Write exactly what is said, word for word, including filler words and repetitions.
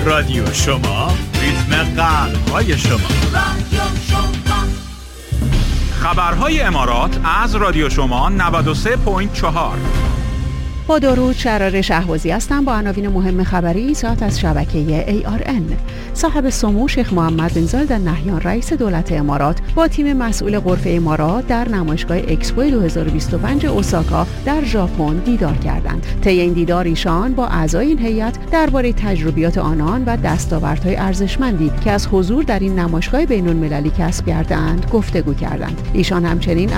رادیو شما، ریتم قلب‌های شما. رادیو شما. خبرهای امارات از رادیو شما نود و سه ممیز چهار. با درود، شرار شهبازی هستم با عناوین مهم خبری ساعت از شبکه ای آر ان. صاحب سمو شیخ محمد بن زاید ال نهیان رئیس دولت امارات با تیم مسئول غرفه امارات در نمایشگاه اکسپو دو هزار و بیست و پنج اوساکا در ژاپن دیدار کردند. طی این دیدار ایشان با اعضای این هیئت درباره تجربیات آنان و دستاوردهای ارزشمندی که از حضور در این نمایشگاه بین‌المللی کسب کردند گفتگو کردند. ایشان همچنین